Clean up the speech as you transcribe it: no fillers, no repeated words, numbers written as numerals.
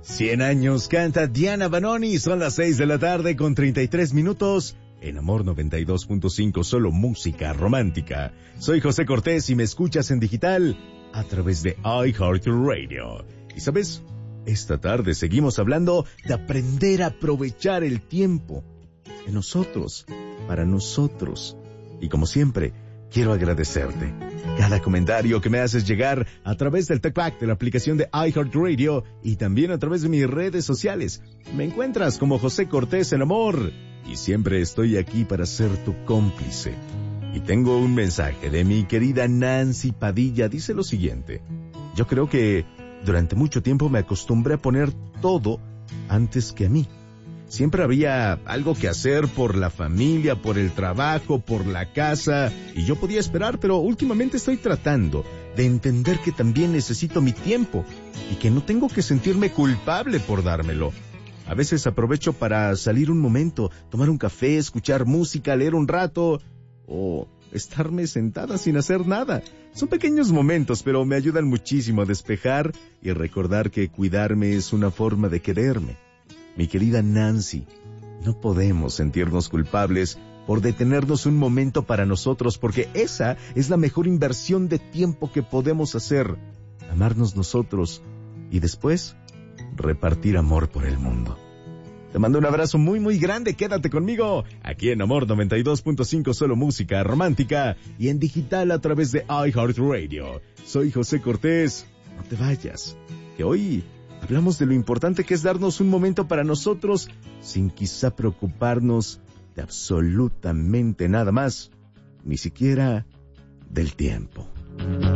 100 años canta Diana Banoni, son las 6 de la tarde con 33 minutos. En Amor 92.5, solo música romántica. Soy José Cortés y me escuchas en digital a través de iHeartRadio. Y sabes, esta tarde seguimos hablando de aprender a aprovechar el tiempo de nosotros, para nosotros. Y como siempre, quiero agradecerte cada comentario que me haces llegar a través del TalkBack de la aplicación de iHeartRadio y también a través de mis redes sociales. Me encuentras como José Cortés en Amor y siempre estoy aquí para ser tu cómplice. Y tengo un mensaje de mi querida Nancy Padilla. Dice lo siguiente: yo creo que durante mucho tiempo me acostumbré a poner todo antes que a mí. Siempre había algo que hacer por la familia, por el trabajo, por la casa, y yo podía esperar, pero últimamente estoy tratando de entender que también necesito mi tiempo y que no tengo que sentirme culpable por dármelo. A veces aprovecho para salir un momento, tomar un café, escuchar música, leer un rato o estarme sentada sin hacer nada. Son pequeños momentos, pero me ayudan muchísimo a despejar y recordar que cuidarme es una forma de quererme. Mi querida Nancy, no podemos sentirnos culpables por detenernos un momento para nosotros, porque esa es la mejor inversión de tiempo que podemos hacer. Amarnos nosotros y después repartir amor por el mundo. Te mando un abrazo muy muy grande, quédate conmigo aquí en Amor 92.5, solo música romántica y en digital a través de iHeartRadio. Soy José Cortés, no te vayas, que hoy hablamos de lo importante que es darnos un momento para nosotros sin quizá preocuparnos de absolutamente nada más, ni siquiera del tiempo.